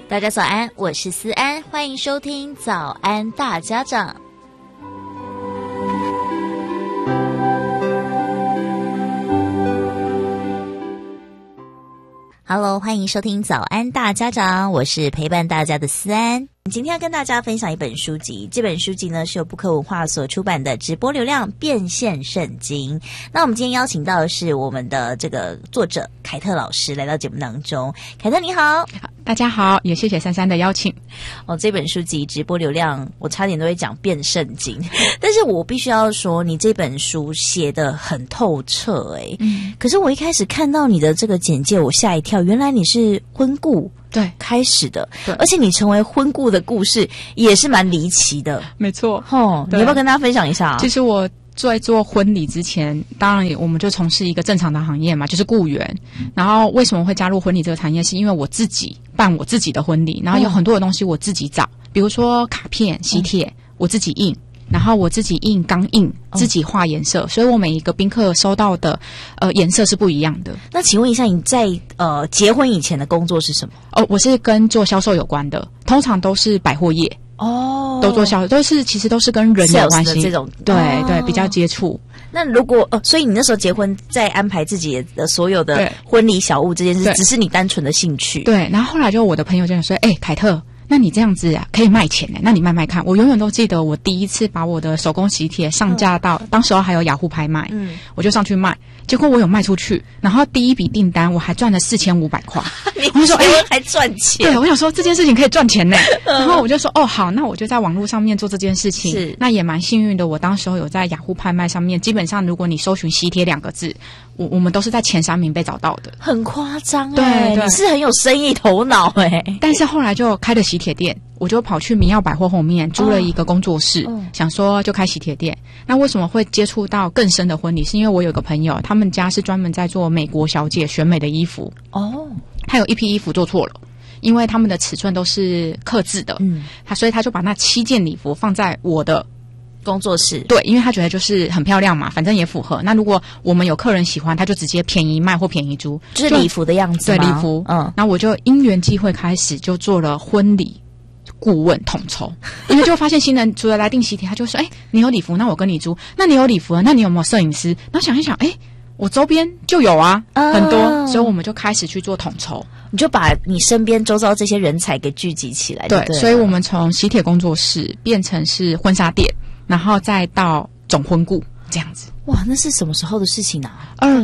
大家早安，我是思安，欢迎收听早安大家长。Hello， 欢迎收听早安大家长，我是陪伴大家的思安。今天要跟大家分享一本书籍，这本书籍呢是由布克文化所出版的《直播流量变现圣经》。那我们今天邀请到的是我们的这个作者凯特老师来到节目当中。凯特你好。 大家好，也谢谢珊珊的邀请。 这本书籍《直播流量》，我差点都会讲变圣经，但是我必须要说，你这本书写得很透彻可是我一开始看到你的这个简介，我吓一跳，原来你是婚故对开始的， 对， 而且你成为婚故的故事也是蛮离奇的， 没错。 你要不要跟大家分享一下其实我在做婚礼之前，当然我们就从事一个正常的行业嘛，就是雇员。然后为什么会加入婚礼这个产业，是因为我自己办我自己的婚礼，然后有很多的东西我自己找，比如说卡片、喜帖，我自己印。然后我自己印钢印，自己画颜色，所以我每一个宾客收到的颜色是不一样的。 那请问一下，你在结婚以前的工作是什么？ 我是跟做销售有关的，通常都是百货业都做销售，其实都是跟人有关系， 这种对对比较接触。 那如果所以你那时候结婚，在安排自己的所有的婚礼小物这件事，只是你单纯的兴趣。 对，然后后来就我的朋友就说：“凯特。”那你这样子啊，可以卖钱那你卖卖看。我永远都记得，我第一次把我的手工喜帖上架到，当时候还有雅虎拍卖，我就上去卖，结果我有卖出去，然后第一笔订单我还赚了4500块。 我就说，还赚钱？ 对，我想说这件事情可以赚钱呢。然后我就说，好，那我就在网络上面做这件事情。是，那也蛮幸运的，我当时候有在雅虎拍卖上面，基本上如果你搜寻喜帖2个字，我们都是在前3名被找到的， 很夸张对， 你是很有生意头脑但是后来就开了喜帖店，我就跑去明耀百货后面租了一个工作室，想说就开喜帖店。那为什么会接触到更深的婚礼？是因为我有个朋友，他们家是专门在做美国小姐选美的衣服他有一批衣服做错了，因为他们的尺寸都是客制的，所以他就把那7件礼服放在我的工作室。 对，因为他觉得就是很漂亮嘛，反正也符合。那如果我们有客人喜欢，他就直接便宜卖或便宜租， 就是礼服的样子吗？ 对，礼服。那我就因缘际会开始就做了婚礼顾问统筹，因为就发现新人除了来订喜帖，他就说：“你有礼服，那我跟你租。那你有礼服了，那你有没有摄影师？”然后想一想，我周边就有很多，所以我们就开始去做统筹。 你就把你身边周遭这些人才给聚集起来。 对，所以我们从喜帖工作室变成是婚纱店，然后再到总婚顾这样子。 哇，那是什么时候的事情啊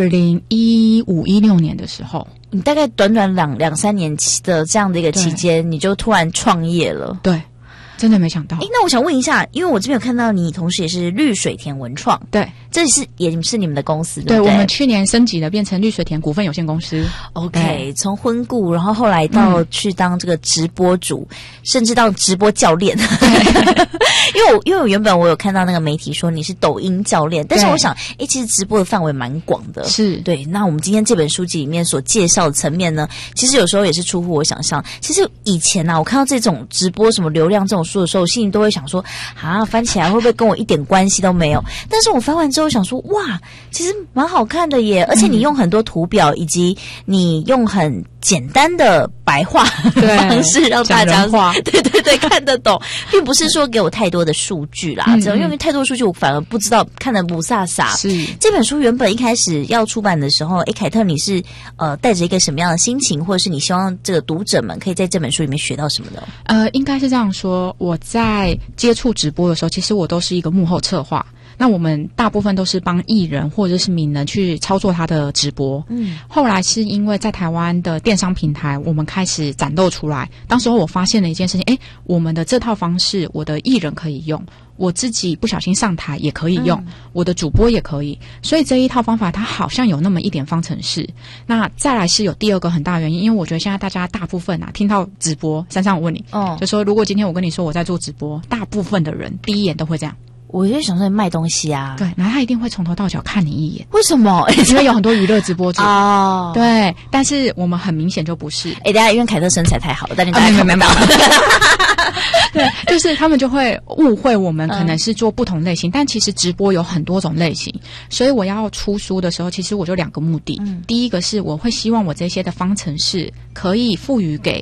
？2015、16年的时候。 你大概短短两三年的这样的一个期间，你就突然创业了。 对，真的没想到。 那我想问一下，因为我这边有看到你同时也是绿水田文创， 对， 这也是你们的公司， 对不对？我们去年升级了，变成绿水田股份有限公司。 OK， 从婚顾，然后后来到去当这个直播主，甚至到直播教练。因为我原本我有看到那个媒体说你是抖音教练，但是我想，其实直播的范围蛮广的。 是， 对。那我们今天这本书籍里面所介绍的层面呢，其实有时候也是出乎我想象。其实以前我看到这种直播什么流量这种书的时候，我心里都会想说，翻起来会不会跟我一点关系都没有？但是我翻完之后想说，哇，其实蛮好看的耶！而且你用很多图表，以及你用很简单的白话方式让大家对看得懂，并不是说给我太多的数据啦，因为太多数据我反而不知道，看得不飒飒。 是这本书原本一开始要出版的时候，凯特你是带着一个什么样的心情，或者是你希望这个读者们可以在这本书里面学到什么的？ 应该是这样说，我在接触直播的时候，其实我都是一个幕后策划。那我们大部分都是帮艺人或者是名人去操作他的直播。后来是因为在台湾的电商平台，我们开始展露出来。当时候我发现了一件事情，我们的这套方式，我的艺人可以用，我自己不小心上台也可以用，我的主播也可以。所以这一套方法它好像有那么一点方程式。那再来是有第二个很大的原因，因为我觉得现在大家大部分听到直播，珊珊我问你，就说如果今天我跟你说我在做直播，大部分的人第一眼都会这样。 我就想说你卖东西啊， 对，然后他一定会从头到脚看你一眼。 为什么？ 因为有很多娱乐直播主对，但是我们很明显就不是。 大家因为凯特身材太好了，但是大家看不到。 对，就是他们就会误会我们可能是做不同类型，但其实直播有很多种类型。所以我要出书的时候，其实我就2个目的。第一个是我会希望我这些的方程式可以赋予给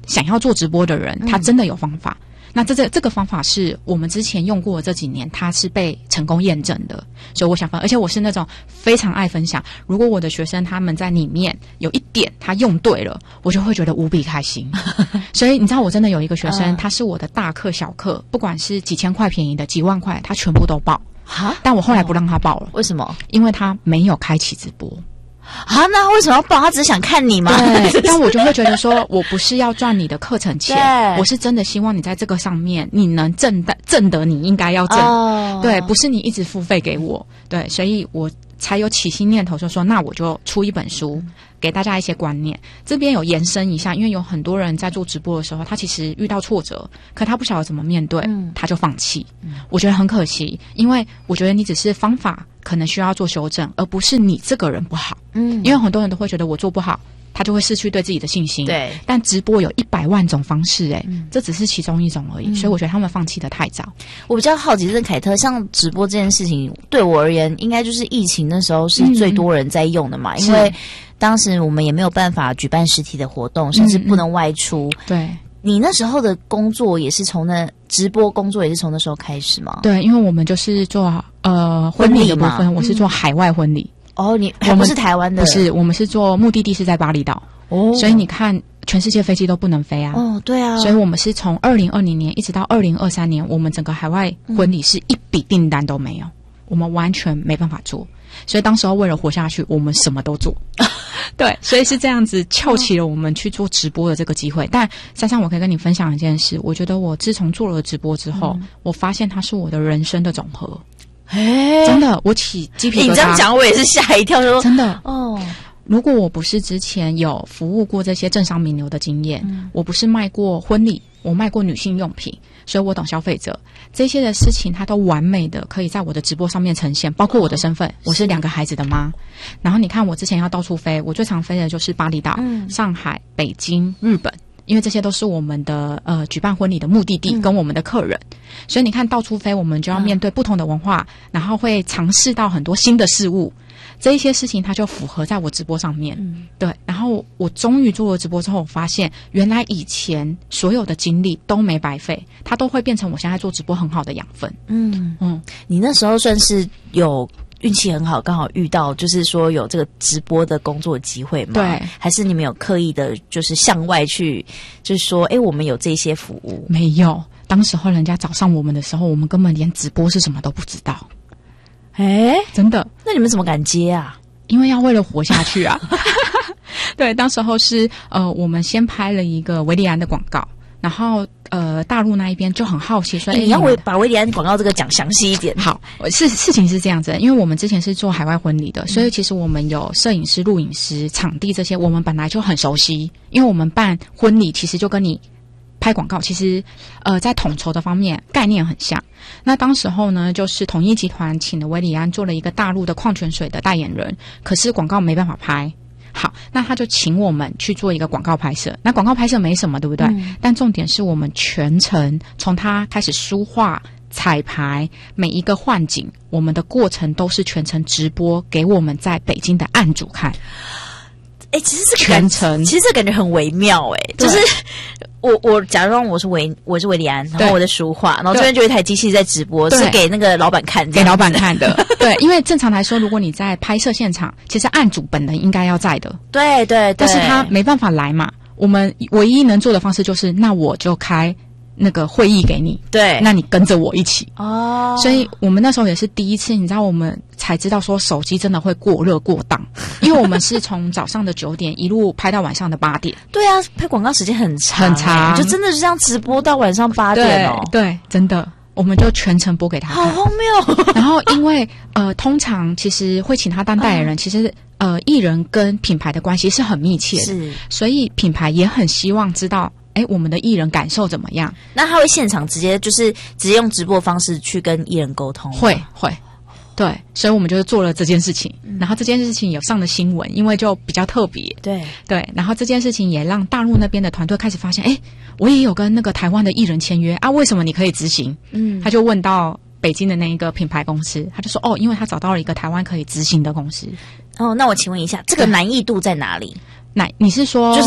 想要做直播的人，他真的有方法。那这个方法是我们之前用过的这几年，它是被成功验证的，所以我想分，而且我是那种非常爱分享。如果我的学生他们在里面有一点他用对了，我就会觉得无比开心。所以你知道，我真的有一个学生，他是我的大课小课，不管是几千块便宜的、几万块，他全部都报。但我后来不让他报了， 为什么？ 因为他没有开启直播。 那为什么要报？他只是想看你吗？ 对，但我就会觉得说，我不是要赚你的课程钱，我是真的希望你在这个上面你能挣得你应该要挣，对，不是你一直付费给我，对，所以我才有起心念头说那我就出一本书给大家一些观念。这边有延伸一下，因为有很多人在做直播的时候，他其实遇到挫折，可他不晓得怎么面对，他就放弃。我觉得很可惜，因为我觉得你只是方法可能需要做修正，而不是你这个人不好。因为很多人都会觉得我做不好，他就会失去对自己的信心。 对， 但直播有100万种方式，这只是其中一种而已。所以我觉得他们放弃的太早。 我比较好奇是凯特，像直播这件事情，对我而言，应该就是疫情那时候是最多人在用的嘛，因为当时我们也没有办法举办实体的活动，甚至不能外出。 对。 你那时候的工作也是从直播工作也是从那时候开始吗？ 对，因为我们就是做婚礼的部分，我是做海外婚礼。 你还不是台湾的？ 不是，我们是做目的地是在巴厘岛。所以你看，全世界飞机都不能飞啊。 对啊。 所以我们是从2020年一直到2023年，我们整个海外婚礼是一笔订单都没有，我们完全没办法做。所以当时候为了活下去，我们什么都做。对，所以是这样子翘起了我们去做直播的这个机会。但珊珊，我可以跟你分享一件事，我觉得我自从做了直播之后，我发现它是我的人生的总和。真的，我起鸡皮疙瘩。你这样讲，我也是吓一跳，说真的如果我不是之前有服务过这些政商名流的经验，我不是卖过婚礼，我卖过女性用品，所以我懂消费者。这些的事情它都完美的可以在我的直播上面呈现，包括我的身份，我是2个孩子的妈。然后你看我之前要到处飞，我最常飞的就是巴厘岛、上海、北京、日本，因为这些都是我们的举办婚礼的目的地跟我们的客人。所以你看到处飞，我们就要面对不同的文化，然后会尝试到很多新的事物。这一些事情它就符合在我直播上面。对，然后我终于做了直播之后，我发现原来以前所有的经历都没白费，它都会变成我现在做直播很好的养分。 你那时候算是有运气很好，刚好遇到就是说有这个直播的工作机会吗？ 对， 还是你们有刻意的就是向外去就是说我们有这些服务？ 没有，当时候人家找上我们的时候，我们根本连直播是什么都不知道。真的？ 那你们怎么敢接啊？ 因为要为了活下去啊。对，当时候是我们先拍了一个维利安的广告，然后大陆那一边就很好奇说， 你要把维利安广告这个讲详细一点。 好，事情是这样子，因为我们之前是做海外婚礼的，所以其实我们有摄影师、录影师、场地这些，我们本来就很熟悉，因为我们办婚礼其实就跟你拍广告，其实在统筹的方面概念很像。那当时候呢，就是统一集团请了维里安做了一个大陆的矿泉水的代言人，可是广告没办法拍。好，那他就请我们去做一个广告拍摄。那广告拍摄没什么，对不对？但重点是我们全程从他开始书画、彩排，每一个换景，我们的过程都是全程直播给我们在北京的案主看。 其实是全程， 其实这感觉很微妙就是我假装我是维里安，然后我在书画，然后这边就有一台机器在直播，是给那个老板看， 给老板看的。对，因为正常来说，如果你在拍摄现场，其实案主本人应该要在的。 对， 但是他没办法来嘛，我们唯一能做的方式就是，那我就开那个会议给你， 对， 那你跟着我一起。所以我们那时候也是第一次，你知道，我们才知道说手机真的会过热过档，因为我们是从早上的9点一路拍到晚上的8点。 对啊，拍广告时间很长，就真的是这样直播到晚上8点对，真的。我们就全程播给他看， 好荒谬。 然后因为通常其实会请他当代言人，其实艺人跟品牌的关系是很密切的， 是， 所以品牌也很希望知道，我们的艺人感受怎么样。 那他会现场直接用直播方式去跟艺人沟通吗？ 会。对，所以我们就做了这件事情，然后这件事情有上了新闻，因为就比较特别。 对， 然后这件事情也让大陆那边的团队开始发现，我也有跟那个台湾的艺人签约啊，为什么你可以执行？他就问到北京的那一个品牌公司，他就说因为他找到了一个台湾可以执行的公司。 那我请问一下，这个难易度在哪里？ 你是说就是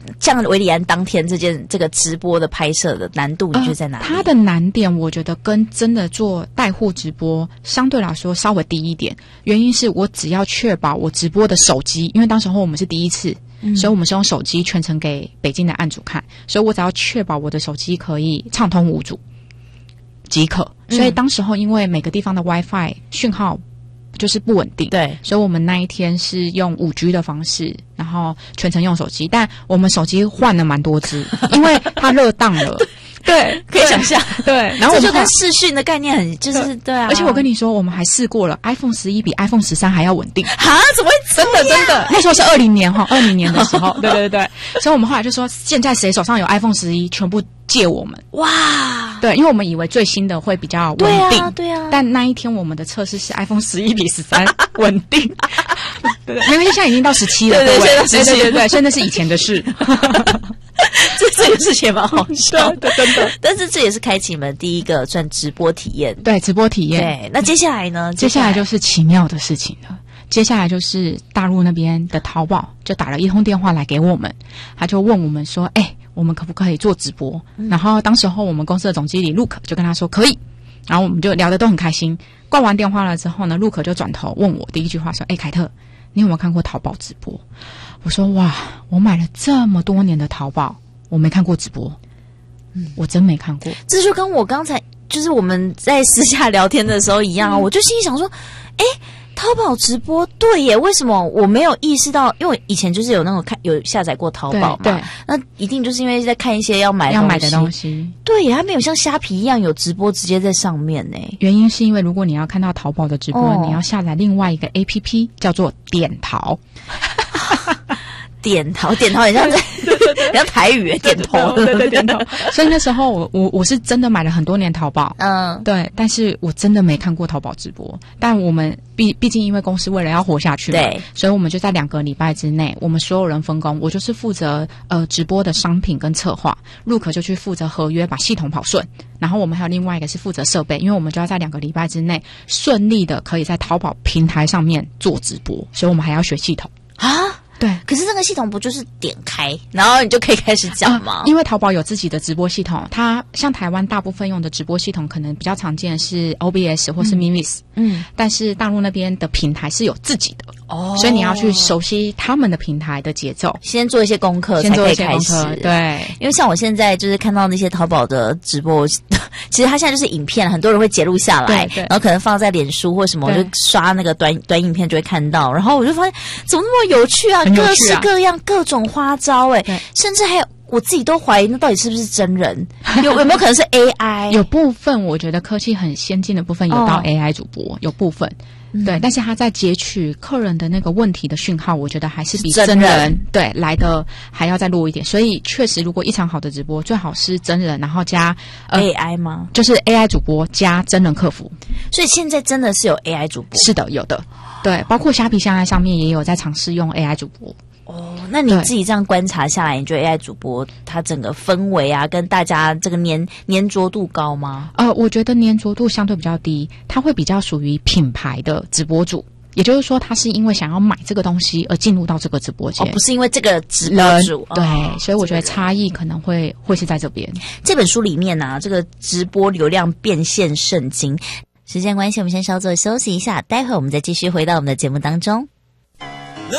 像维里安当天这个直播的拍摄的难度，你觉得在哪里？ 它的难点，我觉得跟真的做带货直播相对来说稍微低一点。原因是我只要确保我直播的手机，因为当时候我们是第一次，所以我们是用手机全程给北京的案主看，所以我只要确保我的手机可以畅通无阻即可。所以当时候因为每个地方的 WiFi 讯号就是不稳定， 对， 所以我们那一天是用5G 的方式，然后全程用手机，但我们手机换了蛮多支，因为它热当了。对， 可以想象， 对。然后我们这就跟视讯的概念很，就是对啊。 而且我跟你说，我们还试过了 iPhone 11比 iPhone 13还要稳定。 哈？怎么会真的？那时候是20年，20年的时候，对。所以我们后来就说，现在谁手上有 iPhone 11，全部借我们。 哇！ 对，因为我们以为最新的会比较稳定， 对啊。 但那一天我们的测试是 iPhone 11比13稳定。对，因为现在已经到17了， 对，现在17， 对，现在是以前的事。 这个事情蛮好笑的， 真的。 但是这也是开启你们第一个算直播体验， 对，直播体验。 对，那接下来呢？ 接下来就是奇妙的事情了。接下来就是大陆那边的淘宝就打了一通电话来给我们，他就问我们说：“我们可不可以做直播？”然后当时候我们公司的总经理陆可就跟他说可以，然后我们就聊得都很开心。挂完电话了之后呢，陆可就转头问我第一句话说：“凯特，你有没有看过淘宝直播？”我说：“哇，我买了这么多年的淘宝，我没看过直播。我真没看过。” 这就跟我刚才就是我们在私下聊天的时候一样啊，我就心里想说，淘宝直播对耶，为什么我没有意识到？因为我以前就是有那种有下载过淘宝嘛， 对， 那一定就是因为在看一些要买的东西，对，它没有像虾皮一样有直播直接在上面呢。 原因是因为如果你要看到淘宝的直播，你要下载另外一个 APP 叫做点淘。 点头很像在，很像台语点头， 对，点头。所以那时候我是真的买了很多年淘宝，对，但是我真的没看过淘宝直播。但我们毕竟因为公司为了要活下去嘛，对，所以我们就在2个礼拜之内，我们所有人分工，我就是负责直播的商品跟策划，陆可就去负责合约，把系统跑顺。然后我们还有另外一个是负责设备，因为我们就要在2个礼拜之内顺利的可以在淘宝平台上面做直播，所以我们还要学系统啊。 对， 可是这个系统不就是点开，然后你就可以开始讲吗？ 因为淘宝有自己的直播系统，它像台湾大部分用的直播系统，可能比较常见的是 OBS 或是 Mimis，但是大陆那边的平台是有自己的，所以你要去熟悉他们的平台的节奏， 先做一些功课，才可以开始。 对， 因为像我现在就是看到那些淘宝的直播，其实它现在就是影片，很多人会截录下来，然后可能放在脸书或什么，我就刷那个短影片就会看到，然后我就发现怎么那么有趣啊！各式各样各种花招甚至还有我自己都怀疑那到底是不是真人，有没有可能是 AI？ 有部分我觉得科技很先进的部分有到 AI 主播，有部分对，但是他在截取客人的那个问题的讯号，我觉得还是比真人对来的还要再弱一点。所以确实，如果一场好的直播，最好是真人，然后加 AI 吗？ 就是 AI 主播加真人客服。 所以现在真的是有 AI 主播？ 是的，有的。对，包括虾皮现在上面也有在尝试用 AI 主播。 那你自己这样观察下来，你觉得 AI 主播它整个氛围啊，跟大家这个粘着度高吗？ 我觉得粘着度相对比较低，它会比较属于品牌的直播主。也就是说，他是因为想要买这个东西而进入到这个直播间， 不是因为这个直播主。 对，所以我觉得差异可能会是在这边。 这本书里面呢，这个直播流量变现圣经。时间关系，我们先稍作休息一下，待会我们再继续回到我们的节目当中。